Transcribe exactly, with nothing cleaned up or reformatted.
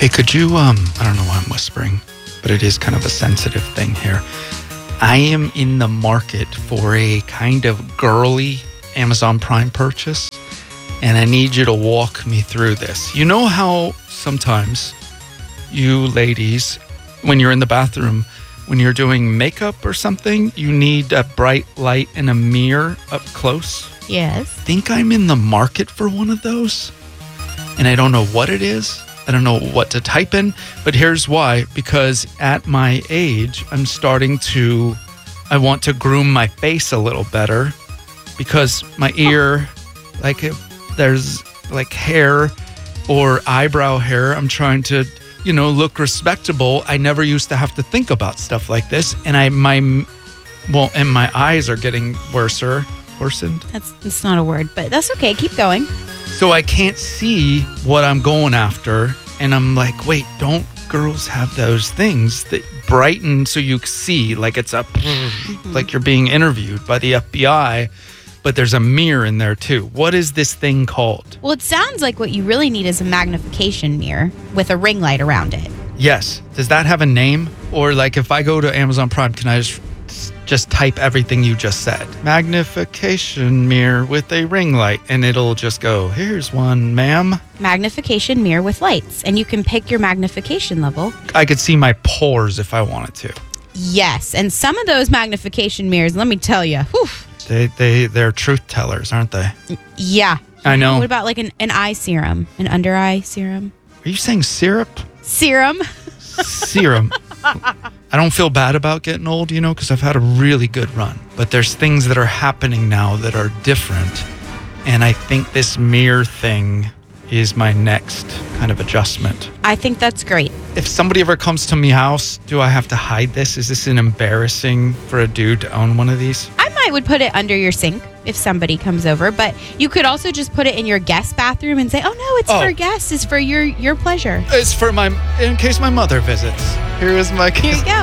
Hey, could you, um, I don't know why I'm whispering, but it is kind of a sensitive thing here. I am in the market for a kind of girly Amazon Prime purchase, and I need you to walk me through this. You know how sometimes you ladies, when you're in the bathroom, when you're doing makeup or something, you need a bright light and a mirror up close? Yes. I think I'm in the market for one of those, and I don't know what it is. I don't know what to type in, but here's why. Because at my age, I'm starting to, I want to groom my face a little better because my ear, like if there's like hair or eyebrow hair, I'm trying to, you know, look respectable. I never used to have to think about stuff like this. And I, my, well, and my eyes are getting worser, worsened. That's, that's not a word, but that's okay. Keep going. So I can't see what I'm going after. And I'm like, wait, don't girls have those things that brighten so you see like it's up, mm-hmm. like you're being interviewed by the F B I, but there's a mirror in there too. What is this thing called? Well, it sounds like what you really need is a magnification mirror with a ring light around it. Yes. Does that have a name? Or like if I go to Amazon Prime, can I just just type everything you just said? Magnification mirror with a ring light, and it'll just go, here's one, ma'am. Magnification mirror with lights, and you can pick your magnification level. I could see my pores if I wanted to. Yes, and some of those magnification mirrors, let me tell you, whew. They, they, they're truth tellers, aren't they? Yeah. I know. What about like an, an eye serum, an under eye serum? Are you saying syrup? Serum. Serum. I don't feel bad about getting old, you know, because I've had a really good run. But there's things that are happening now that are different. And I think this mirror thing is my next kind of adjustment. I think that's great. If somebody ever comes to my house, do I have to hide this? Is this an embarrassing for a dude to own one of these? I might would put it under your sink if somebody comes over, but you could also just put it in your guest bathroom and say, oh no, it's Oh. for guests. It's for your, your pleasure. It's for my, in case my mother visits. Here is my... Here you go.